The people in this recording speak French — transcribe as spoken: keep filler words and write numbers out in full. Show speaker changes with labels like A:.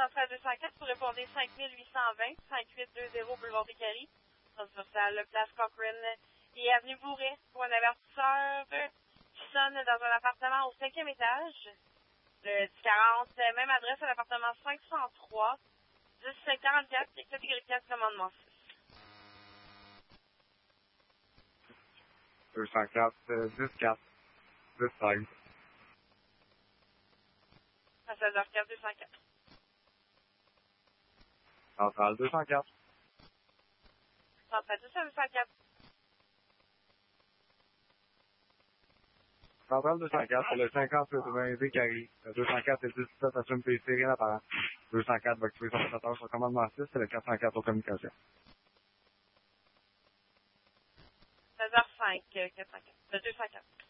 A: centrale deux cent quatre, vous répondez cinq huit cent vingt, cinq huit deux zéro boulevard des Caries, transversale Place Cochrane et avenue Bourret pour un avertisseur qui sonne dans un appartement au cinquième étage. Le dix quarante, même adresse à l'appartement cinq cent trois, dix quarante-quatre, catégorie quatre, commandement six.
B: deux cent quatre, dix quatre, dix seize.
A: À seize heures quatre, deux cent quatre.
B: Centrale deux cent quatre.
A: Centrale deux cent quatre.
B: Centrale deux cent quatre, pour le cinquante-huit vingt des Caries. Le deux cent quatre et dix-sept assume P C, rien d'apparent. deux cent quatre va activer son prestataire sur commandement six, c'est le quatre cent quatre aux communications.
A: seize heures cinq, quatre cent quatre. Le deux cent quatre.